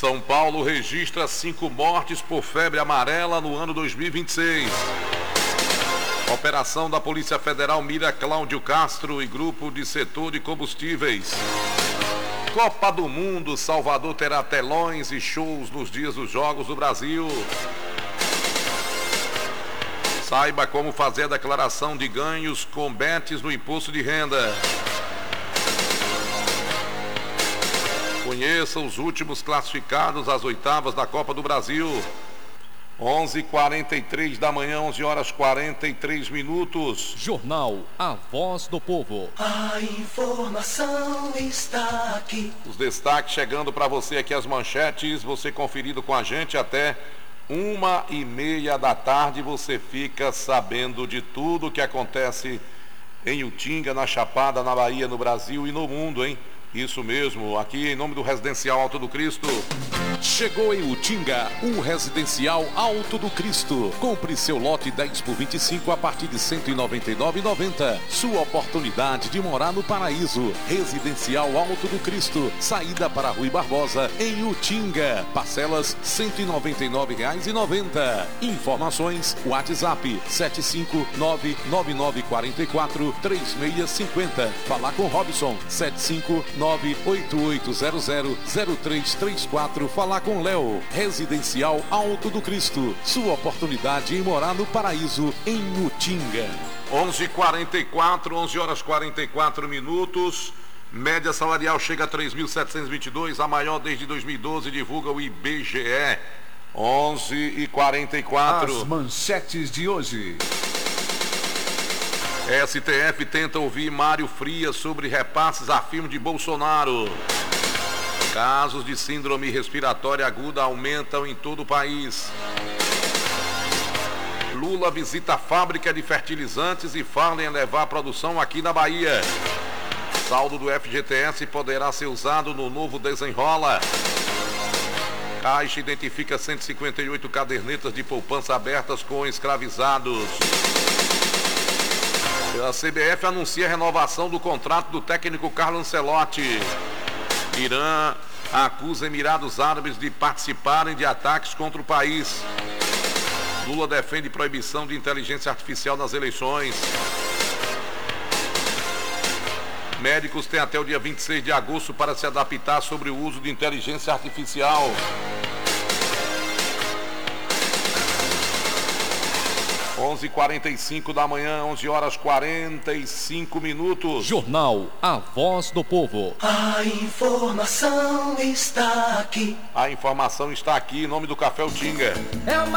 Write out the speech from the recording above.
São Paulo registra 5 mortes por febre amarela no ano 2026. Operação da Polícia Federal mira Cláudio Castro e grupo de setor de combustíveis. Copa do Mundo, Salvador terá telões e shows nos dias dos Jogos do Brasil. Saiba como fazer a declaração de ganhos com bets no imposto de renda. Conheça os últimos classificados às oitavas da Copa do Brasil. 11h43 da manhã, 11h43. Jornal A Voz do Povo. A informação está aqui. Os destaques chegando para você aqui, as manchetes, você conferido com a gente até 1h30 da tarde. Você fica sabendo de tudo que acontece em Utinga, na Chapada, na Bahia, no Brasil e no mundo, hein? Isso mesmo, aqui em nome do Residencial Alto do Cristo. Chegou em Utinga, o Residencial Alto do Cristo. Compre seu lote 10 por 25 a partir de R$ 199,90. Sua oportunidade de morar no paraíso. Residencial Alto do Cristo. Saída para Rui Barbosa, em Utinga. Parcelas R$ 199,90. Informações, WhatsApp 75999443650. Falar com Robson 75988000334. Falar com Léo. Residencial Alto do Cristo. Sua oportunidade em morar no paraíso em Utinga. 11h44, 11h44. Média salarial chega a 3.722, a maior desde 2012, divulga o IBGE. 11h44. As manchetes de hoje. STF tenta ouvir Mário Frias sobre repasses a firma de Bolsonaro. Casos de síndrome respiratória aguda aumentam em todo o país. Lula visita a fábrica de fertilizantes e fala em levar a produção aqui na Bahia. Saldo do FGTS poderá ser usado no novo Desenrola. Caixa identifica 158 cadernetas de poupança abertas com escravizados. A CBF anuncia a renovação do contrato do técnico Carlo Ancelotti. Irã acusa Emirados Árabes de participarem de ataques contra o país. Lula defende proibição de inteligência artificial nas eleições. Médicos têm até o dia 26 de agosto para se adaptar sobre o uso de inteligência artificial. Onze 11h45 da manhã, 11h45. Jornal A Voz do Povo. A informação está aqui. A informação está aqui em nome do Café Utinga.